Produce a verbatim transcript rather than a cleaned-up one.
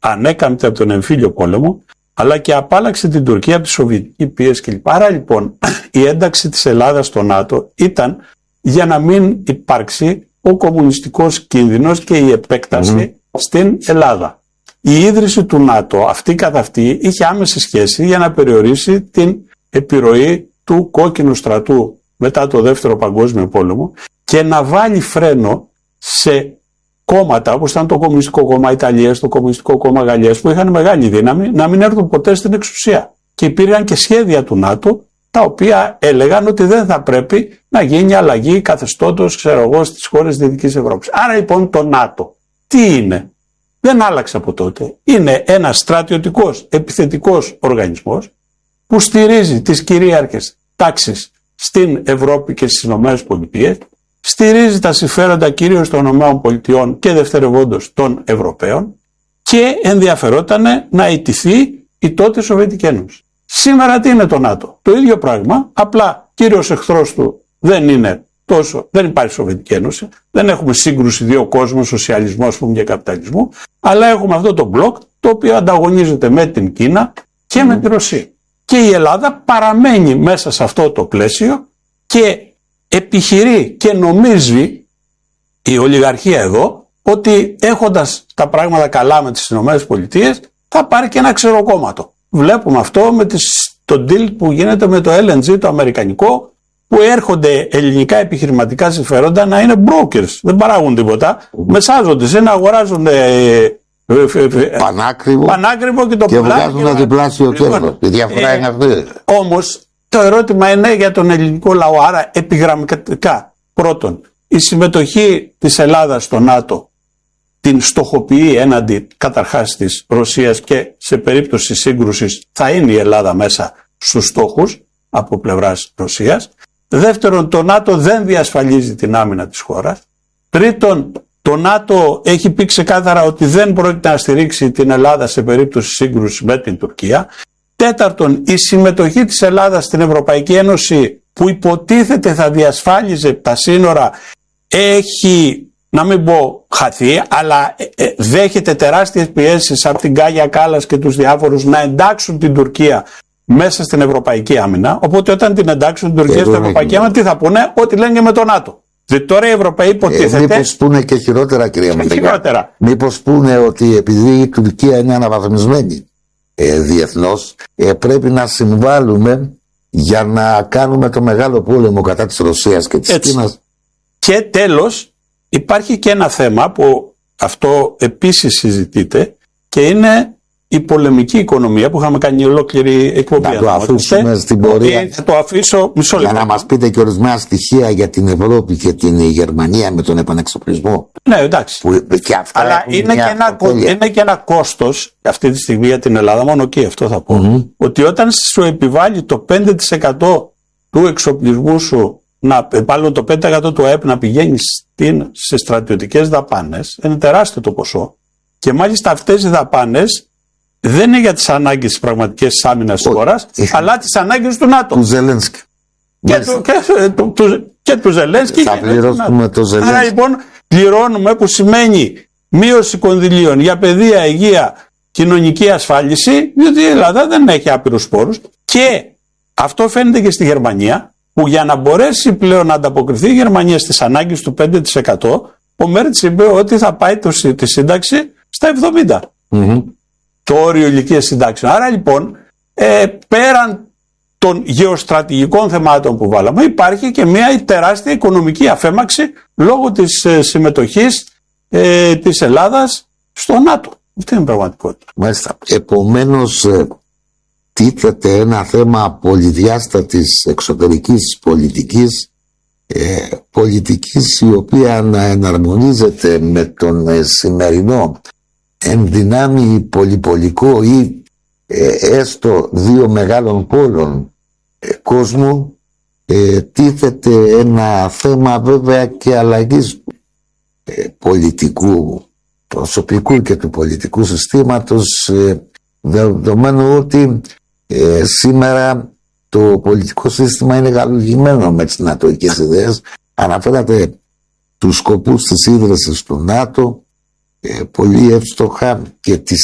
ανέκαμπτε από τον εμφύλιο πόλεμο, αλλά και απάλλαξε την Τουρκία από τη σοβιετική πίεση κλπ. Άρα λοιπόν η ένταξη της Ελλάδας στο ΝΑΤΟ ήταν για να μην υπάρξει ο κομμουνιστικός κίνδυνος και η επέκταση mm. στην Ελλάδα. Η ίδρυση του ΝΑΤΟ αυτή καθ' αυτή είχε άμεση σχέση για να περιορίσει την επιρροή του κόκκινου στρατού μετά το Δεύτερο Παγκόσμιο Πόλεμο και να βάλει φρένο σε κόμματα όπως ήταν το Κομμουνιστικό Κόμμα Ιταλίας, το Κομμουνιστικό Κόμμα Γαλλίας, που είχαν μεγάλη δύναμη, να μην έρθουν ποτέ στην εξουσία. Και υπήρχαν και σχέδια του ΝΑΤΟ τα οποία έλεγαν ότι δεν θα πρέπει να γίνει αλλαγή καθεστώτος, ξέρω εγώ, στις χώρες της Δυτικής Ευρώπης. Άρα λοιπόν το ΝΑΤΟ τι είναι? Δεν άλλαξε από τότε. Είναι ένας στρατιωτικός επιθετικός οργανισμός που στηρίζει τις κυρίαρχες τάξεις στην Ευρώπη και στις Ηνωμένες Πολιτείες, στηρίζει τα συμφέροντα κυρίως των Ηνωμένων Πολιτειών και δευτερευόντως των Ευρωπαίων και ενδιαφερόταν να ιτηθεί η τότε Σοβιετική Ένωση. Σήμερα τι είναι το ΝΑΤΟ? Το ίδιο πράγμα, απλά κύριος εχθρός του δεν είναι τόσο, δεν υπάρχει Σοβιετική Ένωση, δεν έχουμε σύγκρουση δύο κόσμων, σοσιαλισμό ας πούμε, και καπιταλισμού, αλλά έχουμε αυτό το μπλοκ το οποίο ανταγωνίζεται με την Κίνα και mm. με τη Ρωσία. Και η Ελλάδα παραμένει μέσα σε αυτό το πλαίσιο και επιχειρεί και νομίζει η ολιγαρχία εδώ ότι έχοντας τα πράγματα καλά με τις Ηνωμένες Πολιτείες θα πάρει και ένα ξεροκόμματο. Βλέπουμε αυτό με τις, το deal που γίνεται με το ελ εν τζι το αμερικανικό, που έρχονται ελληνικά επιχειρηματικά συμφέροντα να είναι brokers, δεν παράγουν τίποτα, mm. μεσάζονται σε να αγοράζουν πανάκριβο, πανάκριβο και το και βγάζουν ένα διπλάσιο κέρδος. Η διαφορά ε, είναι αυτή. Όμως το ερώτημα είναι για τον ελληνικό λαό, άρα επιγραμματικά. Πρώτον, η συμμετοχή της Ελλάδας στο ΝΑΤΟ την στοχοποιεί έναντι καταρχάς της Ρωσίας και σε περίπτωση σύγκρουσης θα είναι η Ελλάδα μέσα στους στόχους από πλευράς Ρωσίας. Δεύτερον, το ΝΑΤΟ δεν διασφαλίζει την άμυνα της χώρας. Τρίτον, το ΝΑΤΟ έχει πει ξεκάθαρα ότι δεν πρόκειται να στηρίξει την Ελλάδα σε περίπτωση σύγκρουσης με την Τουρκία. Τέταρτον, η συμμετοχή της Ελλάδας στην Ευρωπαϊκή Ένωση που υποτίθεται θα διασφάλιζε τα σύνορα έχει, να μην πω χαθεί, αλλά ε, δέχεται τεράστιες πιέσεις από την Κάγια Κάλλας και τους διάφορους να εντάξουν την Τουρκία μέσα στην Ευρωπαϊκή Άμυνα. Οπότε όταν την εντάξουν την Τουρκία στην Ευρωπαϊκή Άμυνα, τι θα πούνε? Ό,τι λένε και με το ΝΑΤΟ. Δηλαδή τώρα οι Ευρωπαίοι υποτίθεται. Ε, μήπως πούνε και χειρότερα, κυρία Μαντεγιά. Μήπως πούνε ότι επειδή η Τουρκία είναι αναβαθμισμένη ε, διεθνώς, ε, πρέπει να συμβάλλουμε για να κάνουμε το μεγάλο πόλεμο κατά της Ρωσίας και της Κίνας. Και τέλος, υπάρχει και ένα θέμα που αυτό επίσης συζητείται και είναι η πολεμική οικονομία που είχαμε κάνει ολόκληρη εκπομπή. Να το αφήσουμε στην πορεία. Θα το αφήσω μισό λεπτό. Για να μας πείτε και ορισμένα στοιχεία για την Ευρώπη και την Γερμανία με τον επανεξοπλισμό. Ναι, εντάξει. Που και αυτά αλλά είναι και, ένα, είναι και ένα κόστος αυτή τη στιγμή για την Ελλάδα, μόνο εκεί αυτό θα πω. Mm-hmm. Ότι όταν σου επιβάλλει το πέντε τοις εκατό του εξοπλισμού σου, να, πάλι το πέντε τοις εκατό του ΑΕΠ να πηγαίνει στην, σε στρατιωτικές δαπάνες, είναι τεράστιο το ποσό. Και μάλιστα αυτές οι δαπάνες δεν είναι για τις ανάγκες της πραγματικής άμυνας της χώρας, αλλά τις ανάγκες του ΝΑΤΟ. Του Ζελένσκι. Και του, και, του, του, και του Ζελένσκι. Θα πληρώσουμε το Ζελένσκι. Άρα λοιπόν πληρώνουμε, που σημαίνει μείωση κονδυλίων για παιδεία, υγεία, κοινωνική ασφάλιση, διότι η Ελλάδα δεν έχει άπειρους πόρους. Και αυτό φαίνεται και στη Γερμανία, που για να μπορέσει πλέον να ανταποκριθεί η Γερμανία στις ανάγκες του πέντε τοις εκατό, ο Μέρτς είπε ότι θα πάει το, τη σύνταξη στα εβδομήντα. Mm-hmm. Το όριο ηλικίας συντάξεων. Άρα λοιπόν, ε, πέραν των γεωστρατηγικών θεμάτων που βάλαμε, υπάρχει και μια τεράστια οικονομική αφέμαξη λόγω της ε, συμμετοχής ε, της Ελλάδας στο ΝΑΤΟ. Αυτή είναι η πραγματικότητα. Μάλιστα. Επομένως, ε, τίθεται ένα θέμα πολυδιάστατης εξωτερικής πολιτικής, ε, πολιτικής η οποία να εναρμονίζεται με τον ε, σημερινό εν δυνάμει πολυπολικό ή ε, έστω δύο μεγάλων πόλων ε, κόσμου. Ε, τίθεται ένα θέμα βέβαια και αλλαγής ε, πολιτικού προσωπικού και του πολιτικού συστήματος, ε, δεδομένου ότι ε, σήμερα το πολιτικό σύστημα είναι γαλουγημένο με τις νατοικές ιδέες. Αναφέρατε τους σκοπούς της ίδρυσης του ΝΑΤΟ, ε, πολύ εύστοχα, και τις